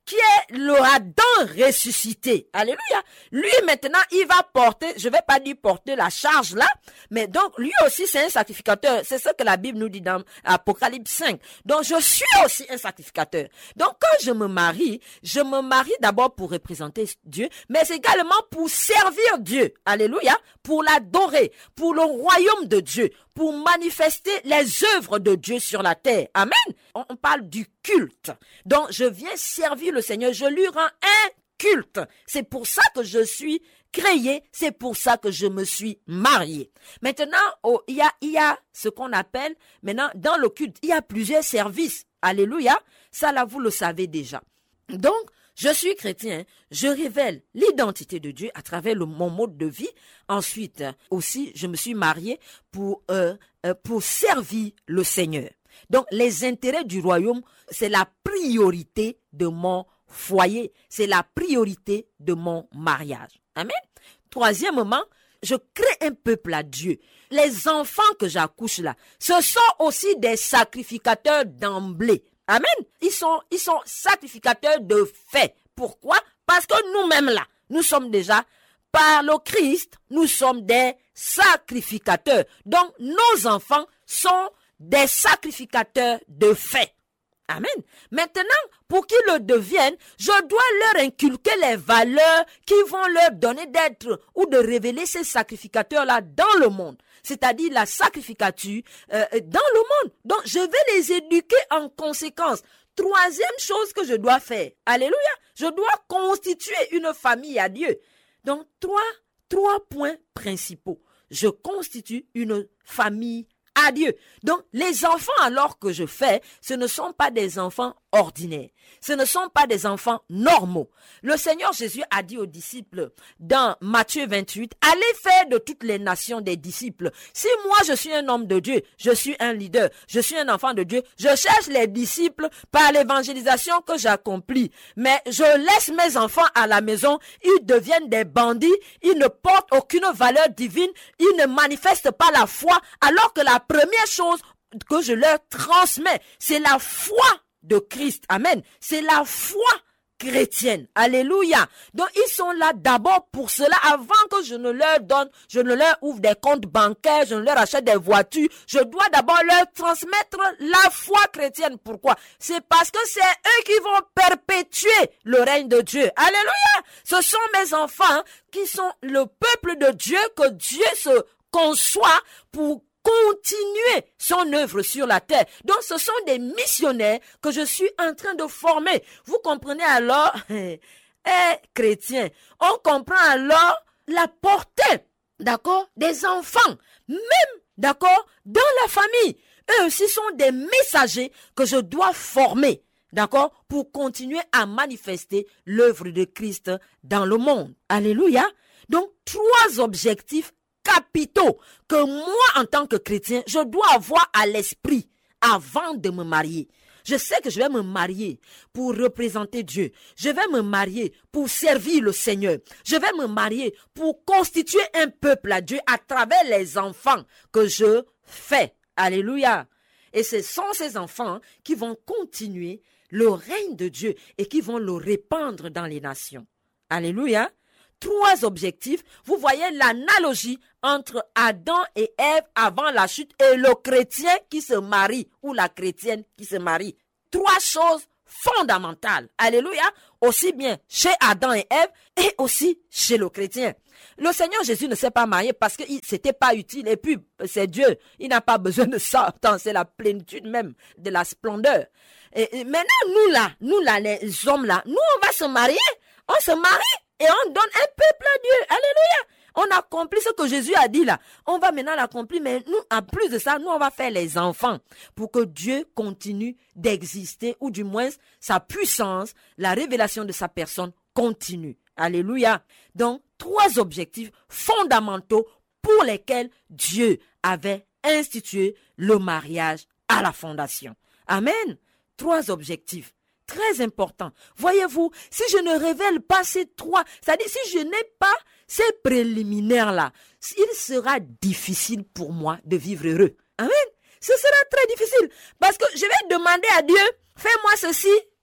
qui est le Adam ressuscité. Alléluia. Lui, maintenant, il va porter, je vais pas dire porter la charge là, mais donc, lui aussi, c'est un sacrificateur. C'est ce que la Bible nous dit dans Apocalypse cinq. Donc, je suis aussi un sacrificateur. Donc, quand je me marie, je me marie d'abord pour représenter Dieu, mais également pour servir Dieu. Alléluia. Pour l'adorer, pour le royaume de Dieu, pour manifester les œuvres de Dieu sur la terre. Amen. On, on parle du culte. Donc, je viens servir le Seigneur, je lui rends un culte. C'est pour ça que je suis créé, c'est pour ça que je me suis marié. Maintenant, oh, il y a, il y a ce qu'on appelle, maintenant, dans le culte, il y a plusieurs services. Alléluia. Ça, là, vous le savez déjà. Donc, je suis chrétien, je révèle l'identité de Dieu à travers le, mon mode de vie. Ensuite, aussi, je me suis marié pour, euh, euh, pour servir le Seigneur. Donc, les intérêts du royaume, c'est la priorité de mon foyer. C'est la priorité de mon mariage. Amen. Troisièmement, je crée un peuple à Dieu. Les enfants que j'accouche là, ce sont aussi des sacrificateurs d'emblée. Amen. Ils sont, ils sont sacrificateurs de fait. Pourquoi? Parce que nous-mêmes là, nous sommes déjà, par le Christ, nous sommes des sacrificateurs. Donc, nos enfants sont des sacrificateurs de fait. Amen. Maintenant, pour qu'ils le deviennent, je dois leur inculquer les valeurs qui vont leur donner d'être ou de révéler ces sacrificateurs-là dans le monde. C'est-à-dire la sacrificature euh, dans le monde. Donc, je vais les éduquer en conséquence. Troisième chose que je dois faire. Alléluia. Je dois constituer une famille à Dieu. Donc, trois, trois points principaux. Je constitue une famille à Dieu. Donc, les enfants alors que je fais, ce ne sont pas des enfants ordinaires. Ce ne sont pas des enfants normaux. Le Seigneur Jésus a dit aux disciples dans Matthieu vingt-huit, allez faire de toutes les nations des disciples. Si moi je suis un homme de Dieu, je suis un leader, je suis un enfant de Dieu, je cherche les disciples par l'évangélisation que j'accomplis. Mais je laisse mes enfants à la maison, ils deviennent des bandits, ils ne portent aucune valeur divine, ils ne manifestent pas la foi, alors que la première chose que je leur transmets, c'est la foi de Christ. Amen. C'est la foi chrétienne. Alléluia. Donc, ils sont là d'abord pour cela. Avant que je ne leur donne, je ne leur ouvre des comptes bancaires, je ne leur achète des voitures. Je dois d'abord leur transmettre la foi chrétienne. Pourquoi? C'est parce que c'est eux qui vont perpétuer le règne de Dieu. Alléluia. Ce sont mes enfants qui sont le peuple de Dieu que Dieu se conçoit pour continuer son œuvre sur la terre. Donc, ce sont des missionnaires que je suis en train de former. Vous comprenez alors, eh, eh, chrétiens, on comprend alors la portée, d'accord, des enfants, même, d'accord, dans la famille. Eux aussi sont des messagers que je dois former, d'accord, pour continuer à manifester l'œuvre de Christ dans le monde. Alléluia. Donc, trois objectifs capitaux que moi, en tant que chrétien, je dois avoir à l'esprit avant de me marier. Je sais que je vais me marier pour représenter Dieu. Je vais me marier pour servir le Seigneur. Je vais me marier pour constituer un peuple à Dieu à travers les enfants que je fais. Alléluia. Et ce sont ces enfants qui vont continuer le règne de Dieu et qui vont le répandre dans les nations. Alléluia. Trois objectifs. Vous voyez l'analogie entre Adam et Ève avant la chute et le chrétien qui se marie ou la chrétienne qui se marie. Trois choses fondamentales. Alléluia. Aussi bien chez Adam et Ève et aussi chez le chrétien. Le Seigneur Jésus ne s'est pas marié parce que c'était pas utile. Et puis, c'est Dieu. Il n'a pas besoin de ça. Tant c'est la plénitude même de la splendeur. Et, et maintenant, nous là, nous là, les hommes là, nous on va se marier. On se marie. Et on donne un peuple à Dieu. Alléluia. On accomplit ce que Jésus a dit là. On va maintenant l'accomplir. Mais nous, en plus de ça, nous, on va faire les enfants pour que Dieu continue d'exister, ou du moins, sa puissance, la révélation de sa personne continue. Alléluia. Donc, trois objectifs fondamentaux pour lesquels Dieu avait institué le mariage à la fondation. Amen. Trois objectifs. Très important. Voyez-vous, si je ne révèle pas ces trois, c'est-à-dire si je n'ai pas ces préliminaires-là, il sera difficile pour moi de vivre heureux. Amen. Ce sera très difficile parce que je vais demander à Dieu, fais-moi ceci,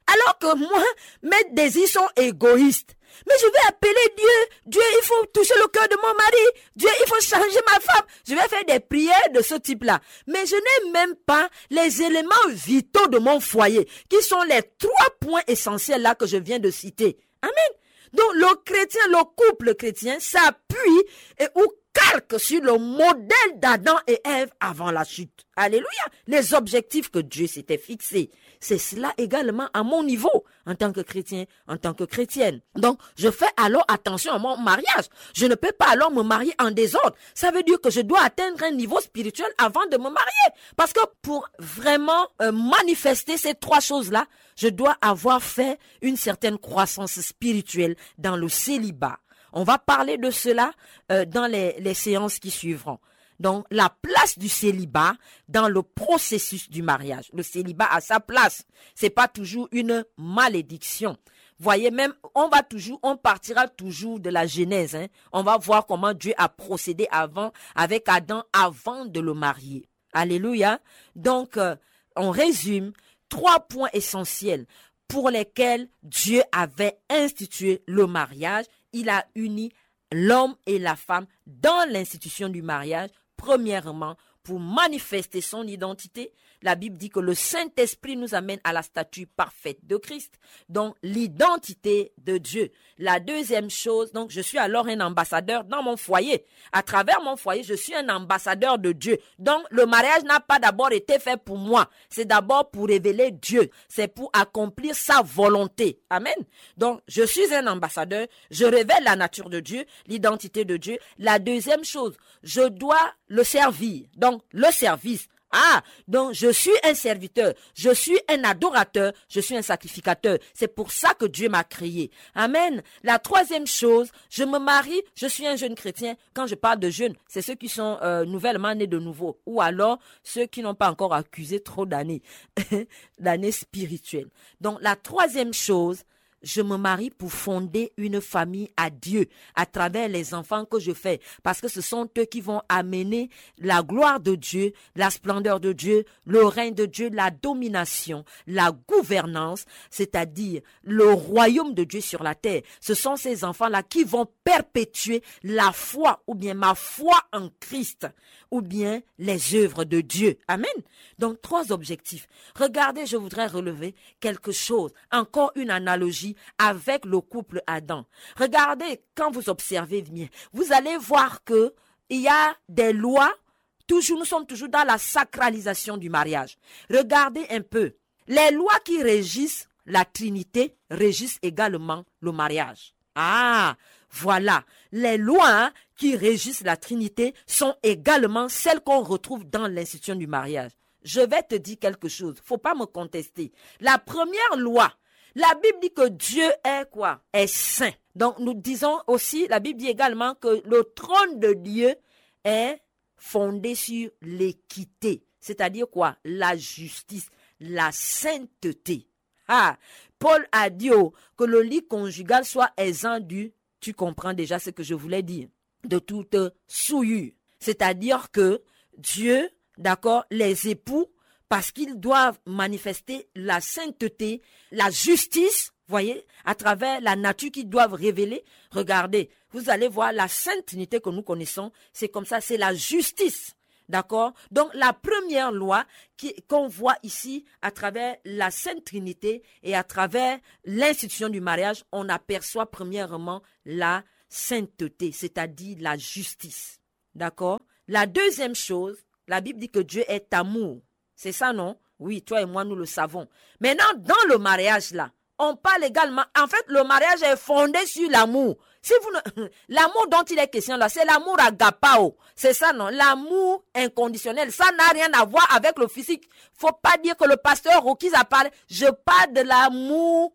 Alors que moi, mes désirs sont égoïstes. Mais je vais appeler Dieu. Dieu, il faut toucher le cœur de mon mari. Dieu, il faut changer ma femme. Je vais faire des prières de ce type-là. Mais je n'ai même pas les éléments vitaux de mon foyer, qui sont les trois points essentiels là que je viens de citer. Amen. Donc le chrétien, le couple chrétien s'appuie et ou calque sur le modèle d'Adam et Ève avant la chute. Alléluia. Les objectifs que Dieu s'était fixés. C'est cela également à mon niveau, en tant que chrétien, en tant que chrétienne. Donc, je fais alors attention à mon mariage. Je ne peux pas alors me marier en désordre. Ça veut dire que je dois atteindre un niveau spirituel avant de me marier. Parce que pour vraiment euh, manifester ces trois choses-là, je dois avoir fait une certaine croissance spirituelle dans le célibat. On va parler de cela euh, dans les, les séances qui suivront. Donc, la place du célibat dans le processus du mariage. Le célibat a sa place. C'est pas toujours une malédiction. Voyez, même, on va toujours, on partira toujours de la Genèse, hein. On va voir comment Dieu a procédé avant, avec Adam, avant de le marier. Alléluia. Donc, euh, on résume trois points essentiels pour lesquels Dieu avait institué le mariage. Il a uni l'homme et la femme dans l'institution du mariage. Premièrement, pour manifester son identité, la Bible dit que le Saint-Esprit nous amène à la statue parfaite de Christ, donc l'identité de Dieu. La deuxième chose, donc je suis alors un ambassadeur dans mon foyer. À travers mon foyer, je suis un ambassadeur de Dieu. Donc le mariage n'a pas d'abord été fait pour moi, c'est d'abord pour révéler Dieu, c'est pour accomplir sa volonté. Amen. Donc je suis un ambassadeur, je révèle la nature de Dieu, l'identité de Dieu. La deuxième chose, je dois le servir. Donc le service. Ah, donc je suis un serviteur, je suis un adorateur, je suis un sacrificateur. C'est pour ça que Dieu m'a créé. Amen. La troisième chose, je me marie, je suis un jeune chrétien. Quand je parle de jeunes, c'est ceux qui sont euh, nouvellement nés de nouveau, ou alors ceux qui n'ont pas encore accusé trop d'années, d'années spirituelles. Donc la troisième chose, je me marie pour fonder une famille à Dieu à travers les enfants que je fais. Parce que ce sont eux qui vont amener la gloire de Dieu, la splendeur de Dieu, le règne de Dieu, la domination, la gouvernance, c'est-à-dire le royaume de Dieu sur la terre. Ce sont ces enfants-là qui vont perpétuer la foi ou bien ma foi en Christ ou bien les œuvres de Dieu. Amen. Donc, trois objectifs. Regardez, je voudrais relever quelque chose. Encore une analogie avec le couple Adam. Regardez, quand vous observez bien, vous allez voir que il y a des lois. Toujours, nous sommes toujours dans la sacralisation du mariage. Regardez un peu. Les lois qui régissent la Trinité régissent également le mariage. Ah, voilà. Les lois qui régissent la Trinité sont également celles qu'on retrouve dans l'institution du mariage. Je vais te dire quelque chose. Faut pas me contester. La première loi, la Bible dit que Dieu est quoi? Est saint. Donc nous disons aussi, la Bible dit également que le trône de Dieu est fondé sur l'équité. C'est-à-dire quoi? La justice, la sainteté. Ah, Paul a dit oh, que le lit conjugal soit exempt du, tu comprends déjà ce que je voulais dire, de toute souillure. C'est-à-dire que Dieu, d'accord, les époux, parce qu'ils doivent manifester la sainteté, la justice, voyez, à travers la nature qu'ils doivent révéler. Regardez, vous allez voir la sainte Trinité que nous connaissons, c'est comme ça, c'est la justice. D'accord? Donc, la première loi qui, qu'on voit ici à travers la Sainte Trinité et à travers l'institution du mariage, on aperçoit premièrement la sainteté, c'est-à-dire la justice. D'accord? La deuxième chose, la Bible dit que Dieu est amour. C'est ça, non? Oui, toi et moi, nous le savons. Maintenant, dans le mariage, là, on parle également, en fait, le mariage est fondé sur l'amour. Si vous ne, l'amour dont il est question là, c'est l'amour agapao. C'est ça, non? L'amour inconditionnel. Ça n'a rien à voir avec le physique. Faut pas dire que le pasteur Rokis a parlé. Je parle de l'amour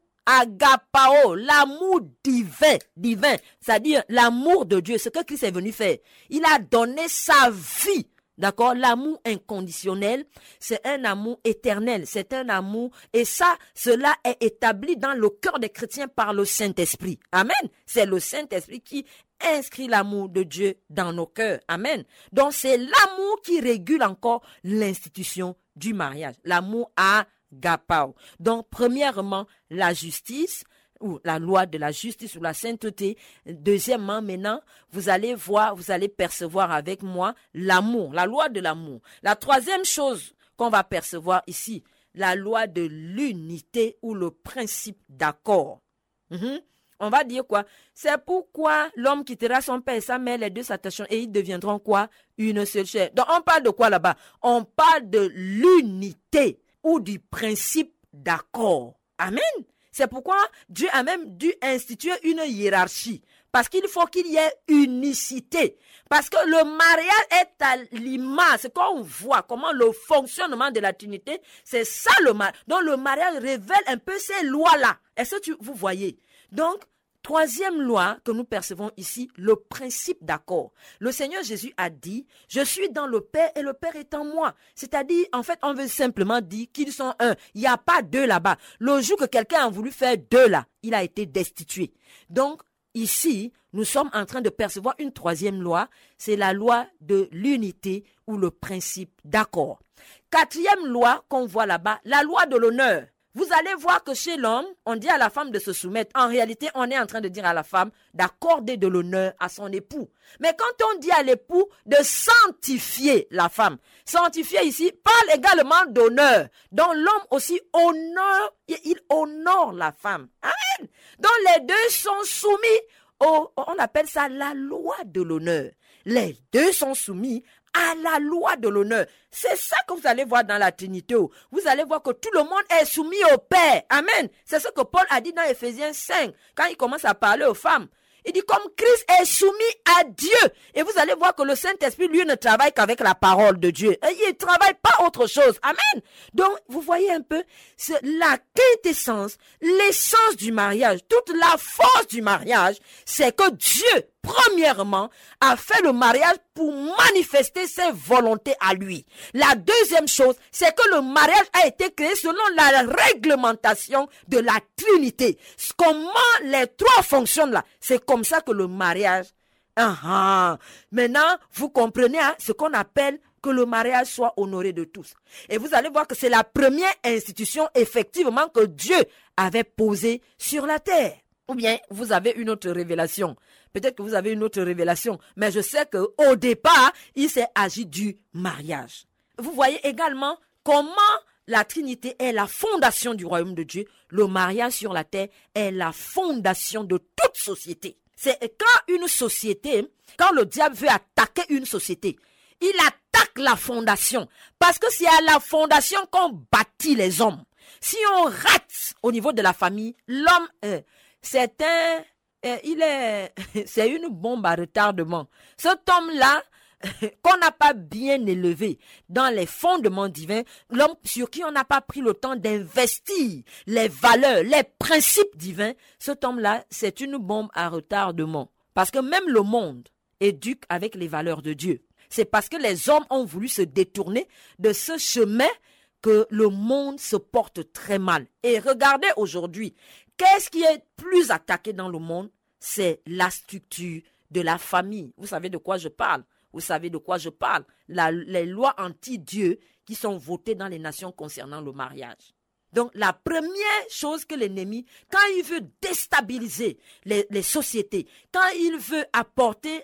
agapao, l'amour divin, divin. C'est-à-dire l'amour de Dieu, ce que Christ est venu faire. Il a donné sa vie. D'accord? L'amour inconditionnel, c'est un amour éternel, c'est un amour, et ça, cela est établi dans le cœur des chrétiens par le Saint-Esprit. Amen. C'est le Saint-Esprit qui inscrit l'amour de Dieu dans nos cœurs. Amen. Donc, c'est l'amour qui régule encore l'institution du mariage. L'amour agapao. Donc, premièrement, la justice, ou la loi de la justice ou la sainteté. Deuxièmement, maintenant, vous allez voir, vous allez percevoir avec moi l'amour, la loi de l'amour. La troisième chose qu'on va percevoir ici, la loi de l'unité ou le principe d'accord. Mm-hmm. On va dire quoi? C'est pourquoi l'homme quittera son père et sa mère, les deux s'attacheront et ils deviendront quoi? Une seule chair. Donc on parle de quoi là-bas? On parle de l'unité ou du principe d'accord. Amen. C'est pourquoi Dieu a même dû instituer une hiérarchie. Parce qu'il faut qu'il y ait unicité. Parce que le mariage est à l'image. C'est qu'on voit comment le fonctionnement de la Trinité, c'est ça le mariage. Donc le mariage révèle un peu ces lois-là. Est-ce que tu, vous voyez? Donc, troisième loi que nous percevons ici, le principe d'accord. Le Seigneur Jésus a dit, je suis dans le Père et le Père est en moi. C'est-à-dire, en fait, on veut simplement dire qu'ils sont un. Il n'y a pas deux là-bas. Le jour que quelqu'un a voulu faire deux là, il a été destitué. Donc, ici, nous sommes en train de percevoir une troisième loi, c'est la loi de l'unité ou le principe d'accord. Quatrième loi qu'on voit là-bas, la loi de l'honneur. Vous allez voir que chez l'homme, on dit à la femme de se soumettre. En réalité, on est en train de dire à la femme d'accorder de l'honneur à son époux. Mais quand on dit à l'époux de sanctifier la femme, sanctifier ici parle également d'honneur. Donc l'homme aussi honore, il honore la femme. Amen. Donc les deux sont soumis au, on appelle ça la loi de l'honneur. Les deux sont soumis à la loi de l'honneur. C'est ça que vous allez voir dans la Trinité. Vous allez voir que tout le monde est soumis au Père. Amen. C'est ce que Paul a dit dans Éphésiens cinq, quand il commence à parler aux femmes. Il dit comme Christ est soumis à Dieu. Et vous allez voir que le Saint-Esprit, lui, ne travaille qu'avec la parole de Dieu. Et il ne travaille pas autre chose. Amen. Donc, vous voyez un peu, c'est la quintessence, l'essence du mariage, toute la force du mariage, c'est que Dieu, premièrement, a fait le mariage pour manifester ses volontés à lui. La deuxième chose, c'est que le mariage a été créé selon la réglementation de la Trinité. Comment les trois fonctionnent là, c'est comme ça que le mariage... Ah, ah. Maintenant, vous comprenez hein, ce qu'on appelle que le mariage soit honoré de tous. Et vous allez voir que c'est la première institution effectivement que Dieu avait posée sur la terre. Ou bien vous avez une autre révélation. Peut-être que vous avez une autre révélation. Mais je sais qu'au départ, il s'est agi du mariage. Vous voyez également comment la Trinité est la fondation du royaume de Dieu. Le mariage sur la terre est la fondation de toute société. C'est quand une société, quand le diable veut attaquer une société, il attaque la fondation. Parce que c'est à la fondation qu'on bâtit les hommes. Si on rate au niveau de la famille, l'homme... Euh, C'est un, euh, il est, c'est une bombe à retardement. Cet homme-là, qu'on n'a pas bien élevé dans les fondements divins, l'homme sur qui on n'a pas pris le temps d'investir les valeurs, les principes divins, cet homme-là, c'est une bombe à retardement. Parce que même le monde éduque avec les valeurs de Dieu. C'est parce que les hommes ont voulu se détourner de ce chemin que le monde se porte très mal. Et regardez aujourd'hui, qu'est-ce qui est plus attaqué dans le monde? C'est la structure de la famille. Vous savez de quoi je parle? Vous savez de quoi je parle? La, les lois anti-Dieu qui sont votées dans les nations concernant le mariage. Donc, la première chose que l'ennemi, quand il veut déstabiliser les, les sociétés, quand il veut apporter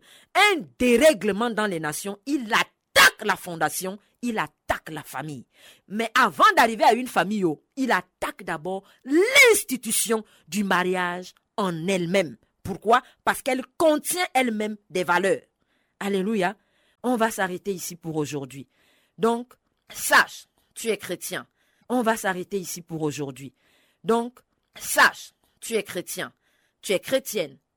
un dérèglement dans les nations, il attaque la fondation, il attaque la famille. Mais avant d'arriver à une famille, oh, il attaque d'abord l'institution du mariage en elle-même. Pourquoi? Parce qu'elle contient elle-même des valeurs. Alléluia. On va s'arrêter ici pour aujourd'hui. Donc, sache, tu es chrétien. On va s'arrêter ici pour aujourd'hui. Donc, sache, tu es chrétien. Tu es chrétienne.